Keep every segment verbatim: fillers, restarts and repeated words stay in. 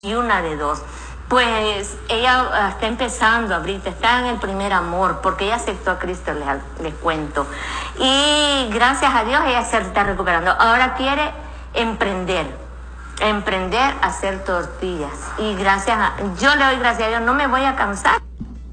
y una de dos. Pues ella está empezando ahorita, está en el primer amor, porque ella aceptó a Cristo, les, les cuento. Y gracias a Dios ella se está recuperando. Ahora quiere emprender, emprender a hacer tortillas. Y gracias a, yo le doy gracias a Dios, no me voy a cansar.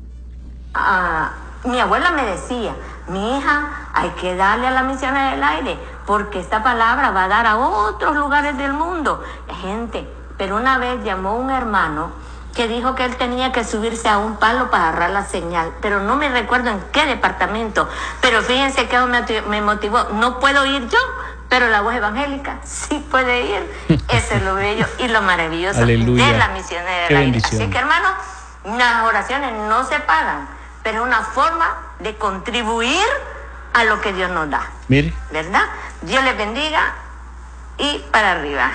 Ah, mi abuela me decía, mi hija, hay que darle a la misión del aire, porque esta palabra va a dar a otros lugares del mundo. Gente, pero una vez llamó un hermano que dijo que él tenía que subirse a un palo para agarrar la señal, pero no me recuerdo en qué departamento, pero fíjense que me motivó, no puedo ir yo, pero la voz evangélica sí puede ir. Eso es lo bello y lo maravilloso Aleluya. De la misión del Qué aire. bendición. Así que, hermanos, las oraciones no se pagan, pero es una forma de contribuir a lo que Dios nos da. Mire. ¿Verdad? Dios les bendiga y para arriba.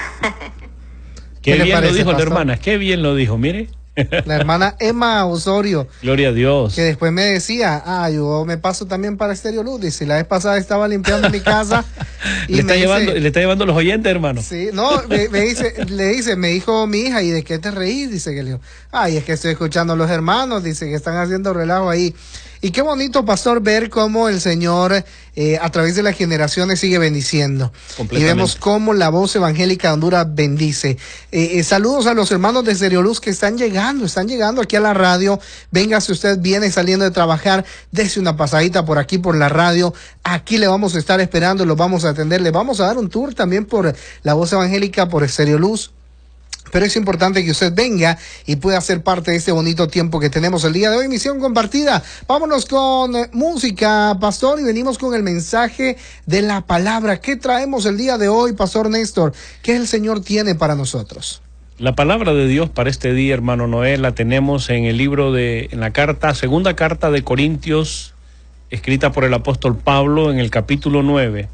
Qué, ¿Qué bien parece, lo dijo pastor? la hermana, qué bien lo dijo, mire. La hermana Emma Osorio, Gloria a Dios. que después me decía, ah, yo me paso también para Estéreo Luz. Dice, la vez pasada estaba limpiando mi casa y le, está me llevando, dice, le está llevando los oyentes, hermano. sí, no, me, me dice, le dice, me dijo mi hija, ¿y de qué te reís? Dice que le digo, ay, es que estoy escuchando a los hermanos, dice que están haciendo relajo ahí. Y qué bonito, pastor, ver cómo el Señor eh, a través de las generaciones sigue bendiciendo. Y vemos cómo la voz evangélica de Honduras bendice. Eh, eh, saludos a los hermanos de Estéreo Luz que están llegando, están llegando aquí a la radio. Venga, si usted viene saliendo de trabajar, dése una pasadita por aquí, por la radio. Aquí le vamos a estar esperando, los vamos a atender. Le vamos a dar un tour también por la voz evangélica, por Estéreo Luz. Pero es importante que usted venga y pueda ser parte de este bonito tiempo que tenemos el día de hoy. Misión compartida. Vámonos con eh, música, pastor, y venimos con el mensaje de la palabra. ¿Qué traemos el día de hoy, pastor Néstor? ¿Qué el Señor tiene para nosotros? La palabra de Dios para este día, hermano Noé, la tenemos en el libro de, en la carta, segunda carta de Corintios, escrita por el apóstol Pablo en el capítulo nueve,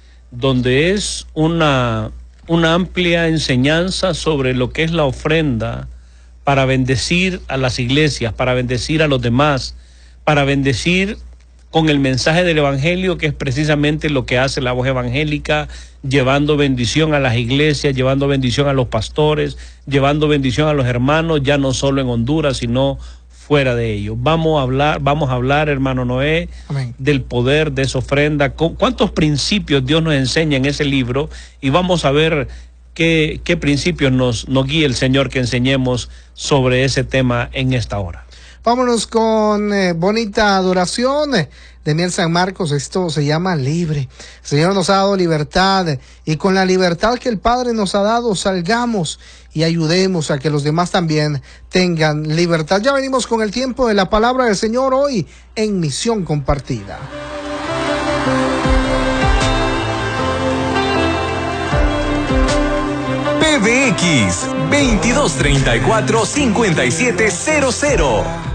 donde es una... una amplia enseñanza sobre lo que es la ofrenda para bendecir a las iglesias, para bendecir a los demás, para bendecir con el mensaje del evangelio, que es precisamente lo que hace la voz evangélica, llevando bendición a las iglesias, llevando bendición a los pastores, llevando bendición a los hermanos, ya no solo en Honduras, sino fuera de ello. Vamos a hablar, vamos a hablar, hermano Noé, Amén, del poder de esa ofrenda, cuántos principios Dios nos enseña en ese libro, y vamos a ver qué, qué principios nos, nos guía el Señor que enseñemos sobre ese tema en esta hora. Vámonos con eh, bonita adoración eh, de Miel San Marcos. Esto se llama libre. El Señor nos ha dado libertad, eh, y con la libertad que el Padre nos ha dado, salgamos y ayudemos a que los demás también tengan libertad. Ya venimos con el tiempo de la palabra del Señor hoy en Misión Compartida. P B X veintidós treinta y cuatro cincuenta y siete cero cero.